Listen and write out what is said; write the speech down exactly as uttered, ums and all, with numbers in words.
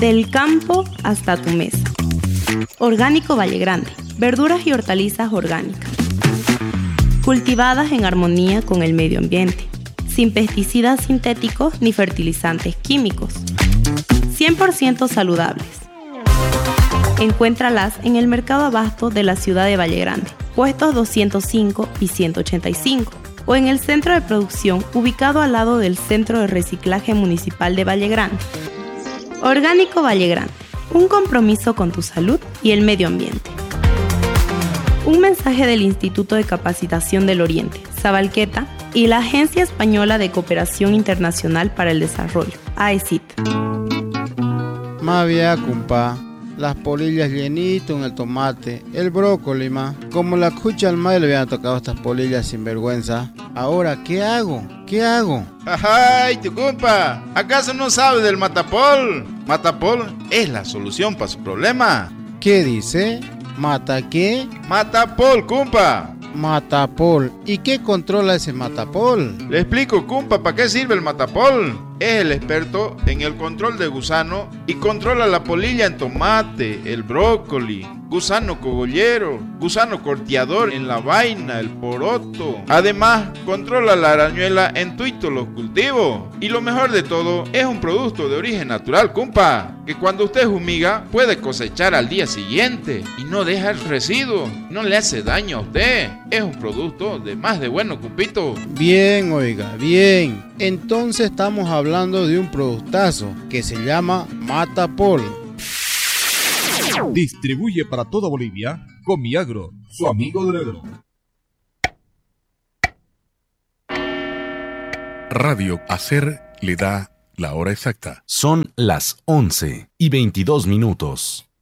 Del campo hasta tu mesa. Orgánico Valle Grande. Verduras y hortalizas orgánicas. Cultivadas en armonía con el medio ambiente. Sin pesticidas sintéticos ni fertilizantes químicos. cien por ciento saludables. Encuéntralas en el Mercado Abasto de la ciudad de Valle Grande, puestos doscientos cinco y ciento ochenta y cinco, o en el centro de producción ubicado al lado del Centro de Reciclaje Municipal de Valle Grande. Orgánico Valle Grande, un compromiso con tu salud y el medio ambiente. Un mensaje del Instituto de Capacitación del Oriente, Sabalqueta, y la Agencia Española de Cooperación Internacional para el Desarrollo, A E C I T. Más bien, compa. Las polillas llenito en el tomate, el brócoli, ma. Como la cucha al madre le habían tocado estas polillas sin vergüenza. Ahora, ¿qué hago? ¿Qué hago? ¡Ay, tu compa! ¿Acaso no sabe del Matapol? Matapol es la solución para su problema. ¿Qué dice? ¿Mata qué? Matapol, compa. Matapol. ¿Y qué controla ese Matapol? Le explico, compa, ¿para qué sirve el Matapol? Es el experto en el control de gusano y controla la polilla en tomate, el brócoli, gusano cogollero, gusano corteador en la vaina, el poroto. Además, controla la arañuela en tuitos los cultivos. Y lo mejor de todo, es un producto de origen natural, compa, que cuando usted fumiga puede cosechar al día siguiente y no deja el residuo, no le hace daño a usted. Es un producto de más de bueno, compito. Bien, oiga, bien. Entonces estamos hablando de un productazo que se llama Matapol. Distribuye para toda Bolivia Comiagro, su amigo del agro. Radio Hacer le da la hora exacta. Son las once y veintidós minutos.